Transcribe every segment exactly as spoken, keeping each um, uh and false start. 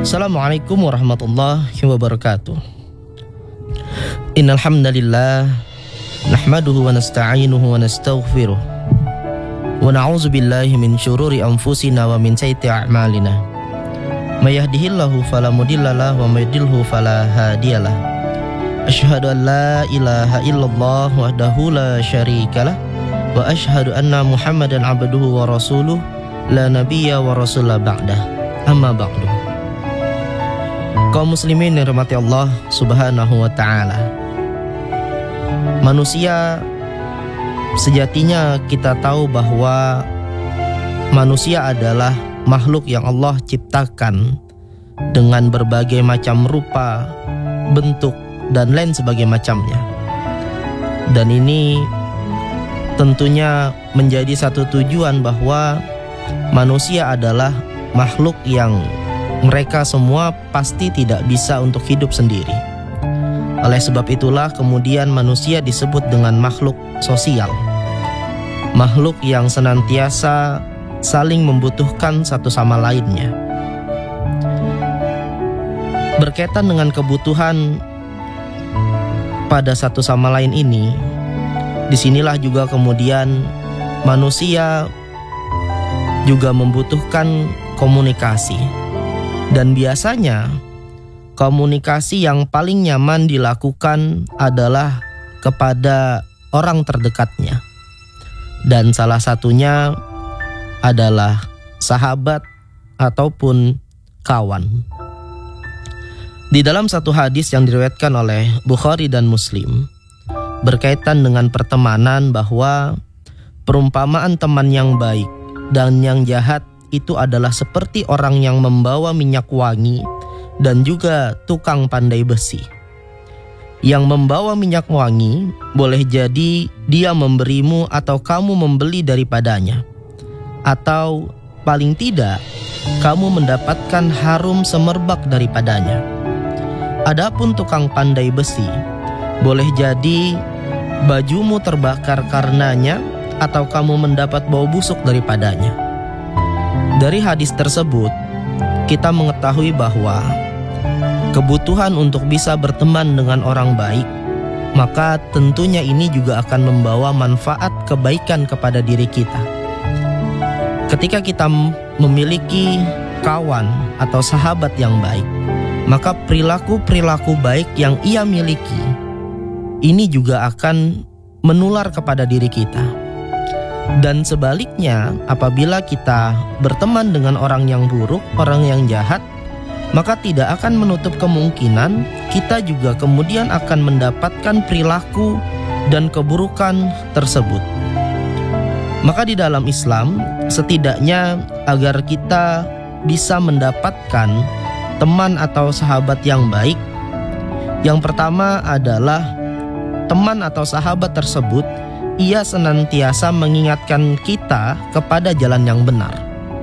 Assalamualaikum warahmatullahi wabarakatuh. Innal hamdalillah nahmaduhu wa nasta'inuhu wa nastaghfiruh wa na'udzu billahi min syururi anfusina wa min sayyiati a'malina. May yahdihillahu fala mudilla lahu wa may yudlilhu fala hadiyalah. Asyhadu an la ilaha illallah wahdahu la syarikalah wa asyhadu anna Muhammadan abduhu wa rasuluh la nabiyya wa rasula ba'dah. Amma ba'du. Kaum muslimin yang dirahmati Allah Subhanahu wa taala. Manusia sejatinya kita tahu bahwa manusia adalah makhluk yang Allah ciptakan dengan berbagai macam rupa, bentuk dan lain sebagai macamnya. Dan ini tentunya menjadi satu tujuan bahwa manusia adalah makhluk yang mereka semua pasti tidak bisa untuk hidup sendiri. Oleh sebab itulah kemudian manusia disebut dengan makhluk sosial. Makhluk yang senantiasa saling membutuhkan satu sama lainnya. Berkaitan dengan kebutuhan pada satu sama lain ini, disinilah juga kemudian manusia juga membutuhkan komunikasi. Dan biasanya komunikasi yang paling nyaman dilakukan adalah kepada orang terdekatnya. Dan salah satunya adalah sahabat ataupun kawan. Di dalam satu hadis yang diriwayatkan oleh Bukhari dan Muslim berkaitan dengan pertemanan, bahwa perumpamaan teman yang baik dan yang jahat itu adalah seperti orang yang membawa minyak wangi dan juga tukang pandai besi. Yang membawa minyak wangi boleh jadi dia memberimu atau kamu membeli daripadanya, atau paling tidak kamu mendapatkan harum semerbak daripadanya. Adapun tukang pandai besi boleh jadi bajumu terbakar karenanya, atau kamu mendapat bau busuk daripadanya. Dari hadis tersebut kita mengetahui bahwa kebutuhan untuk bisa berteman dengan orang baik, maka tentunya ini juga akan membawa manfaat kebaikan kepada diri kita. Ketika kita memiliki kawan atau sahabat yang baik, maka perilaku-perilaku baik yang ia miliki ini juga akan menular kepada diri kita. Dan sebaliknya, apabila kita berteman dengan orang yang buruk, orang yang jahat, maka tidak akan menutup kemungkinan kita juga kemudian akan mendapatkan perilaku dan keburukan tersebut. Maka di dalam Islam, setidaknya agar kita bisa mendapatkan teman atau sahabat yang baik, yang pertama adalah teman atau sahabat tersebut ia senantiasa mengingatkan kita kepada jalan yang benar.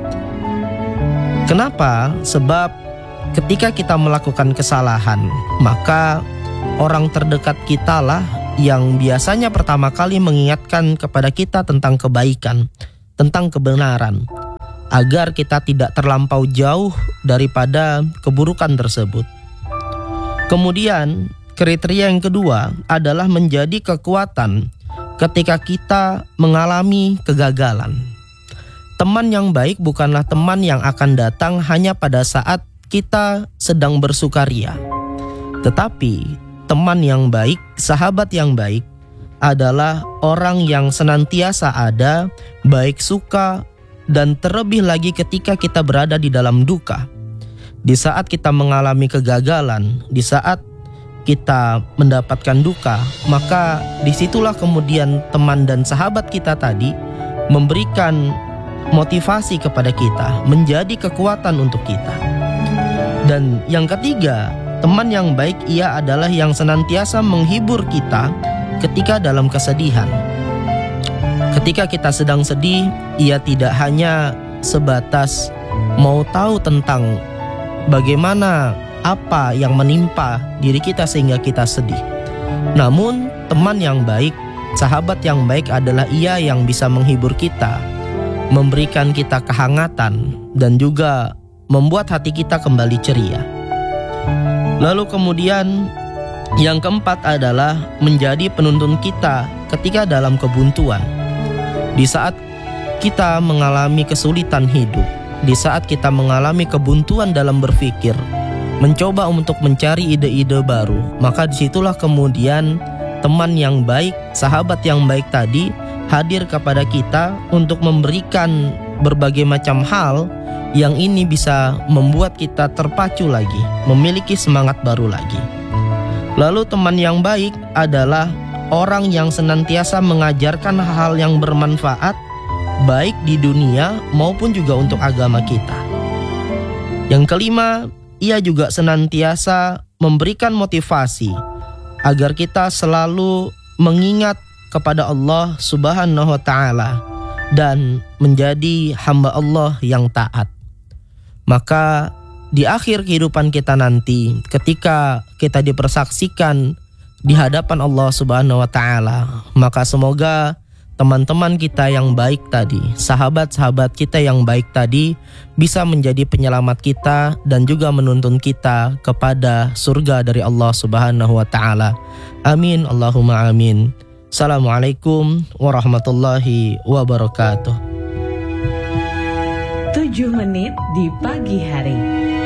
Kenapa? Sebab ketika kita melakukan kesalahan, maka orang terdekat kita lah yang biasanya pertama kali mengingatkan kepada kita tentang kebaikan, tentang kebenaran, agar kita tidak terlampau jauh daripada keburukan tersebut. Kemudian kriteria yang kedua adalah menjadi kekuatan ketika kita mengalami kegagalan. Teman yang baik bukanlah teman yang akan datang hanya pada saat kita sedang bersukaria. Tetapi teman yang baik, sahabat yang baik adalah orang yang senantiasa ada, baik suka dan terlebih lagi ketika kita berada di dalam duka. Di saat kita mengalami kegagalan, di saat kita mendapatkan duka, maka disitulah kemudian teman dan sahabat kita tadi memberikan motivasi kepada kita, menjadi kekuatan untuk kita. Dan yang ketiga, teman yang baik ia adalah yang senantiasa menghibur kita ketika dalam kesedihan. Ketika kita sedang sedih, ia tidak hanya sebatas mau tahu tentang bagaimana apa yang menimpa diri kita sehingga kita sedih. Namun teman yang baik, sahabat yang baik adalah ia yang bisa menghibur kita, memberikan kita kehangatan dan juga membuat hati kita kembali ceria. Lalu kemudian yang keempat adalah menjadi penuntun kita ketika dalam kebuntuan. Di saat kita mengalami kesulitan hidup, di saat kita mengalami kebuntuan dalam berpikir, mencoba untuk mencari ide-ide baru, maka disitulah kemudian teman yang baik, sahabat yang baik tadi hadir kepada kita untuk memberikan berbagai macam hal yang ini bisa membuat kita terpacu lagi, memiliki semangat baru lagi. Lalu teman yang baik adalah orang yang senantiasa mengajarkan hal yang bermanfaat, baik di dunia maupun juga untuk agama kita. Yang kelima, ia juga senantiasa memberikan motivasi agar kita selalu mengingat kepada Allah Subhanahu wa ta'ala dan menjadi hamba Allah yang taat. Maka di akhir kehidupan kita nanti, ketika kita dipersaksikan di hadapan Allah Subhanahu wa ta'ala, maka semoga teman-teman kita yang baik tadi, sahabat-sahabat kita yang baik tadi bisa menjadi penyelamat kita dan juga menuntun kita kepada surga dari Allah Subhanahu wa ta'ala. Amin, Allahumma amin. Assalamualaikum warahmatullahi wabarakatuh. tujuh menit di pagi hari.